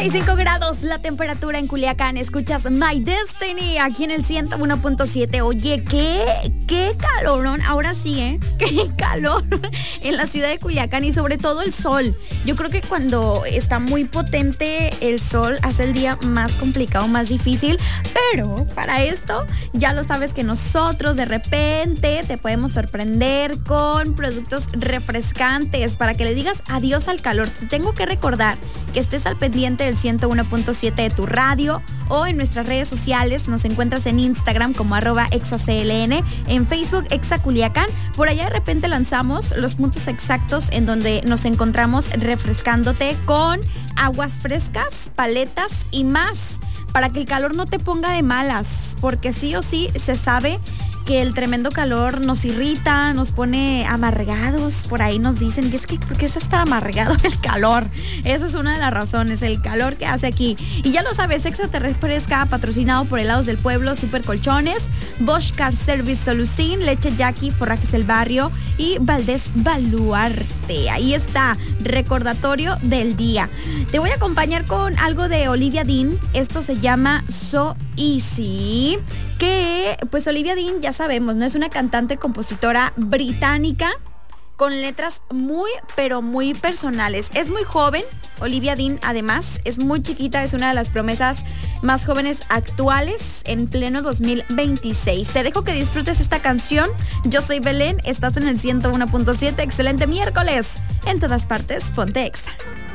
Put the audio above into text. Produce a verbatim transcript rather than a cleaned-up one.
y cinco grados la temperatura en Culiacán. Escuchas My Destiny aquí en el ciento uno punto siete. Oye, qué, qué calorón. Ahora sí, ¿eh? Qué calor en la ciudad de Culiacán y sobre todo el sol. Yo creo que cuando está muy potente el sol hace el día más complicado, más difícil. Pero para esto ya lo sabes que nosotros de repente te podemos sorprender con productos refrescantes para que le digas adiós al calor. Te tengo que recordar que estés al pendiente del ciento uno punto siete de tu radio o en nuestras redes sociales. Nos encuentras en Instagram como arroba exacln, en Facebook Exaculiacán. Por allá de repente lanzamos los puntos exactos en donde nos encontramos refrescándote con aguas frescas, paletas y más, para que el calor no te ponga de malas, porque sí o sí se sabe que el tremendo calor nos irrita, nos pone amargados. Por ahí nos dicen que es que ¿por qué se está amargado el calor? Esa es una de las razones, el calor que hace aquí. Y ya lo sabes, Exa te refresca, patrocinado por Helados del Pueblo, Super Colchones, Bosch Car Service Solucín, Leche Jackie, Forrajes El Barrio y Valdés Baluarte. Ahí está, recordatorio del día. Te voy a acompañar con algo de Olivia Dean. Esto se llama So Easy, que pues Olivia Dean, ya sabemos, no es una cantante compositora británica con letras muy pero muy personales. Es muy joven, Olivia Dean además, es muy chiquita, es una de las promesas más jóvenes actuales en pleno dos mil veintiséis. Te dejo que disfrutes esta canción. Yo soy Belén, estás en el ciento uno punto siete. Excelente miércoles. En todas partes, ponte Exa.